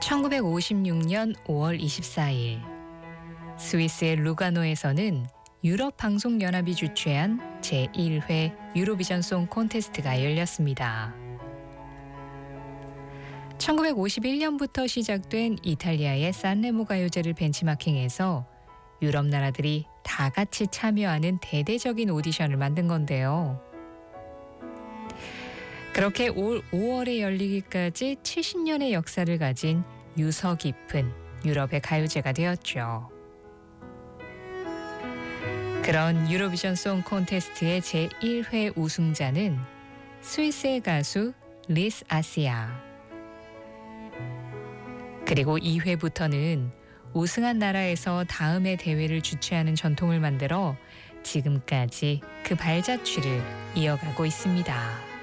1956년 5월 24일 스위스의 루가노에서는 유럽 방송연합이 주최한 제1회 유로비전 송 콘테스트가 열렸습니다. 1951년부터 시작된 이탈리아의 산레모 가요제를 벤치마킹해서 유럽 나라들이 다 같이 참여하는 대대적인 오디션을 만든 건데요. 그렇게 올 5월에 열리기까지 70년의 역사를 가진 유서 깊은 유럽의 가요제가 되었죠. 그런 유로비전 송 콘테스트의 제1회 우승자는 스위스의 가수 리스 아시아. 그리고 2회부터는 우승한 나라에서 다음의 대회를 주최하는 전통을 만들어 지금까지 그 발자취를 이어가고 있습니다.